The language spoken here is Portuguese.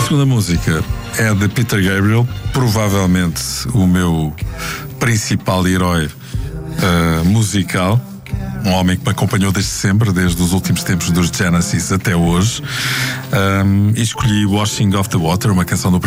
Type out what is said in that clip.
segunda música é de Peter Gabriel, provavelmente o meu principal herói musical. Um homem que me acompanhou desde sempre, desde os últimos tempos dos Genesis até hoje. E escolhi Washing of the Water, uma canção do